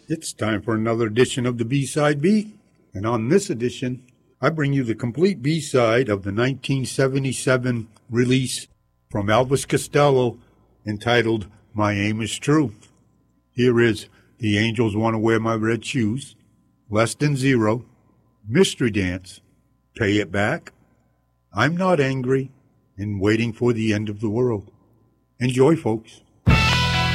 It's time for another edition of the B-Side Beat. And on this edition, I bring you the complete B-side of the 1977 release from Elvis Costello entitled My Aim is True. Here is The Angels Want to Wear My Red Shoes, Less Than Zero, Mystery Dance, Pay It Back, I'm Not Angry, and Waiting for the End of the World. Enjoy, folks.